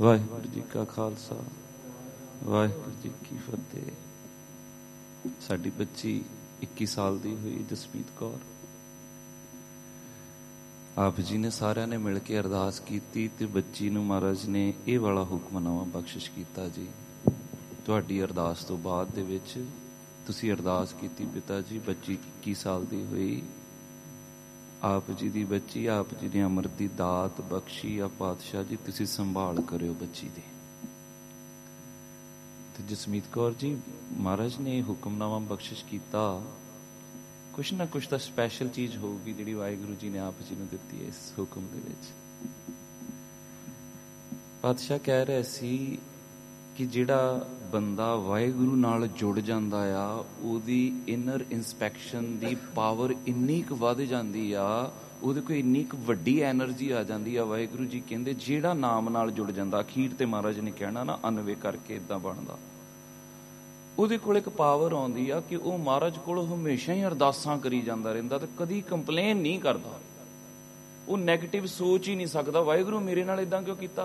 ਵਾਹਿਗੁਰੂ ਜੀ ਕਾ ਖਾਲਸਾ, ਵਾਹਿਗੁਰੂ ਜੀ ਕੀ ਫਤਿਹ। ਸਾਡੀ ਬੱਚੀ 21 ਸਾਲ ਦੀ ਹੋਈ, ਜਸਮੀਤ ਕੌਰ। ਆਪ ਜੀ ਨੇ ਸਾਰਿਆਂ ਨੇ ਮਿਲ ਕੇ ਅਰਦਾਸ ਕੀਤੀ ਤੇ ਬੱਚੀ ਨੂੰ ਮਹਾਰਾਜ ਨੇ ਇਹ ਵਾਲਾ ਹੁਕਮਨਾਮਾ ਬਖਸ਼ਿਸ਼ ਕੀਤਾ ਜੀ। ਤੁਹਾਡੀ ਅਰਦਾਸ ਤੋਂ ਬਾਅਦ ਦੇ ਵਿੱਚ ਤੁਸੀਂ ਅਰਦਾਸ ਕੀਤੀ, ਪਿਤਾ ਜੀ ਬੱਚੀ 21 ਸਾਲ ਦੀ ਹੋਈ, ਆਪ ਜੀ ਦੀ ਬੱਚੀ, ਆਪ ਜੀ ਨੇ ਅੰਮ੍ਰਿਤ ਦੀ ਦਾਤ ਬਖਸ਼ੀ ਆ ਪਾਤਸ਼ਾਹ ਜੀ, ਤੁਸੀਂ ਸੰਭਾਲ ਕਰਿਓ ਬੱਚੀ ਦੀ। ਤੇ ਜਸਮੀਤ ਕੌਰ ਜੀ, ਮਹਾਰਾਜ ਨੇ ਹੁਕਮਨਾਮਾ ਬਖਸ਼ਿਸ਼ ਕੀਤਾ, ਕੁਛ ਨਾ ਕੁਛ ਤਾਂ ਸਪੈਸ਼ਲ ਚੀਜ਼ ਹੋਊਗੀ ਜਿਹੜੀ ਵਾਹਿਗੁਰੂ ਜੀ ਨੇ ਆਪ ਜੀ ਨੂੰ ਦਿੱਤੀ ਹੈ ਇਸ ਹੁਕਮ ਦੇ ਵਿੱਚ। ਪਾਤਸ਼ਾਹ ਕਹਿ ਰਹੇ ਸੀ ਕਿ ਜਿਹੜਾ ਬੰਦਾ ਵਾਹਿਗੁਰੂ ਨਾਲ ਜੁੜ ਜਾਂਦਾ ਆ, ਉਹਦੀ ਇਨਰ ਇੰਸਪੈਕਸ਼ਨ ਦੀ ਪਾਵਰ ਇੰਨੀ ਕੁ ਵੱਧ ਜਾਂਦੀ ਆ, ਉਹਦੇ ਕੋਲ ਇੰਨੀ ਕੁ ਵੱਡੀ ਐਨਰਜੀ ਆ ਜਾਂਦੀ ਆ। ਵਾਹਿਗੁਰੂ ਜੀ ਕਹਿੰਦੇ ਜਿਹੜਾ ਨਾਮ ਨਾਲ ਜੁੜ ਜਾਂਦਾ, ਅਖੀਰ ਤੇ ਮਹਾਰਾਜ ਨੇ ਕਹਿਣਾ ਨਾ, ਅਨਵੇ ਕਰਕੇ ਏਦਾਂ ਬਣਦਾ, ਉਹਦੇ ਕੋਲ ਇੱਕ ਪਾਵਰ ਆਉਂਦੀ ਆ ਕਿ ਉਹ ਮਹਾਰਾਜ ਕੋਲ ਹਮੇਸ਼ਾ ਹੀ ਅਰਦਾਸਾਂ ਕਰੀ ਜਾਂਦਾ ਰਹਿੰਦਾ ਤੇ ਕਦੀ ਕੰਪਲੇਨ ਨਹੀਂ ਕਰਦਾ। ਉਹ ਨੈਗੇਟਿਵ ਸੋਚ ਹੀ ਨਹੀਂ ਸਕਦਾ, ਵਾਹਿਗੁਰੂ ਮੇਰੇ ਨਾਲ ਏਦਾਂ ਕਿਉਂ ਕੀਤਾ।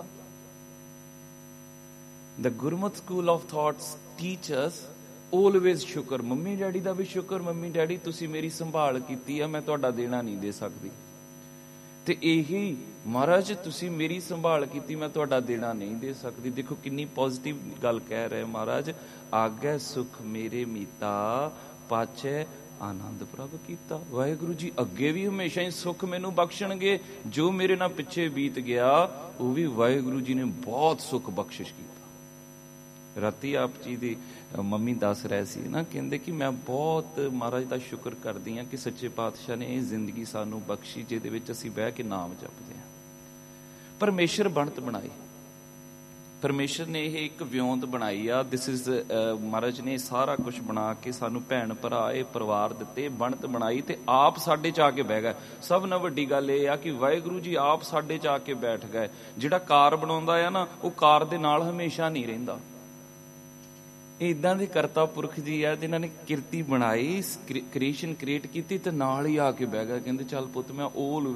The Gurmat School of Thoughts teaches always ਸ਼ੁਕਰ। ਮੰਮੀ ਡੈਡੀ ਦਾ ਵੀ ਸ਼ੁਕਰ, ਮੰਮੀ ਡੈਡੀ ਤੁਸੀਂ ਮੇਰੀ ਸੰਭਾਲ ਕੀਤੀ ਆ, ਮੈਂ ਤੁਹਾਡਾ ਦੇਣਾ ਨਹੀਂ ਦੇ ਸਕਦੀ। ਤੇ ਇਹੀ ਮਹਾਰਾਜ ਤੁਸੀਂ ਮੇਰੀ ਸੰਭਾਲ ਕੀਤੀ, ਮੈਂ ਤੁਹਾਡਾ ਦੇਣਾ ਨਹੀਂ ਦੇ ਸਕਦੀ। ਦੇਖੋ ਕਿੰਨੀ ਪੋਜ਼ਿਟਿਵ ਗੱਲ ਕਹਿ ਰਹੇ ਮਹਾਰਾਜ। ਆਗੈ ਸੁਖ ਮੇਰੇ ਮੀਤਾ, ਪਾਛੈ ਆਨੰਦ ਪ੍ਰਭ ਕੀਤਾ। ਵਾਹਿਗੁਰੂ ਜੀ ਅੱਗੇ ਵੀ ਹਮੇਸ਼ਾ ਹੀ ਸੁੱਖ ਮੈਨੂੰ ਬਖਸ਼ਣਗੇ। ਜੋ ਮੇਰੇ ਨਾਲ ਪਿੱਛੇ ਬੀਤ ਗਿਆ ਉਹ ਵੀ ਵਾਹਿਗੁਰੂ ਜੀ ਨੇ ਬਹੁਤ ਸੁੱਖ ਬਖਸ਼ਿਸ਼ ਕੀਤਾ। ਰਾਤੀ ਆਪ ਜੀ ਦੀ ਮੰਮੀ ਦੱਸ ਰਹੇ ਸੀ ਨਾ, ਕਹਿੰਦੇ ਕਿ ਮੈਂ ਬਹੁਤ ਮਹਾਰਾਜ ਦਾ ਸ਼ੁਕਰ ਕਰਦੀ ਹਾਂ ਕਿ ਸੱਚੇ ਪਾਤਸ਼ਾਹ ਨੇ ਇਹ ਜ਼ਿੰਦਗੀ ਸਾਨੂੰ ਬਖਸ਼ੀ ਜਿਹਦੇ ਵਿੱਚ ਅਸੀਂ ਬਹਿ ਕੇ ਨਾਮ ਜਪਦੇ ਹਾਂ। ਪਰਮੇਸ਼ਰ ਬਣਤ ਬਣਾਈ, ਪਰਮੇਸ਼ਰ ਨੇ ਇਹ ਇੱਕ ਵਿਉਂਤ ਬਣਾਈ ਆ। ਦਿਸ ਇਜ਼ ਮਹਾਰਾਜ ਨੇ ਸਾਰਾ ਕੁਛ ਬਣਾ ਕੇ ਸਾਨੂੰ ਭੈਣ ਭਰਾ ਇਹ ਪਰਿਵਾਰ ਦਿੱਤੇ, ਬਣਤ ਬਣਾਈ ਤੇ ਆਪ ਸਾਡੇ ਚ ਆ ਕੇ ਬਹਿ ਗਏ। ਸਭ ਨਾਲੋਂ ਵੱਡੀ ਗੱਲ ਇਹ ਆ ਕਿ ਵਾਹਿਗੁਰੂ ਜੀ ਆਪ ਸਾਡੇ ਚ ਆ ਕੇ ਬੈਠ ਗਏ। ਜਿਹੜਾ ਕਾਰ ਬਣਾਉਂਦਾ ਆ ਨਾ, ਉਹ ਕਾਰ ਦੇ ਨਾਲ ਹਮੇਸ਼ਾ ਨਹੀਂ ਰਹਿੰਦਾ। ਇਹ ਇੱਦਾਂ ਦੇ ਕਰਤਾ ਪੁਰਖ ਜੀ ਆ ਜਿਨ੍ਹਾਂ ਨੇ ਕਿਰਤੀ ਬਣਾਈ, ਕ੍ਰੀਏਸ਼ਨ ਕ੍ਰੀਏਟ ਕੀਤੀ ਤੇ ਨਾਲ ਹੀ ਆ ਕੇ ਬਹਿ ਗਿਆ। ਕਹਿੰਦੇ ਚੱਲ ਪੁੱਤ ਮੈਂ